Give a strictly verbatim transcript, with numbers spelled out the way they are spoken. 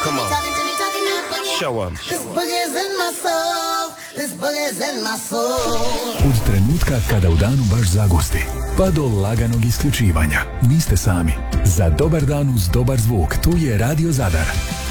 Come on. Show 'em. This boogie's in my soul. This boogie's in my soul. Od trenutka kada u danu baš zagusti, pa do laganog isključivanja. Niste sami. Za dobar dan uz dobar zvuk, tu je Radio Zadar.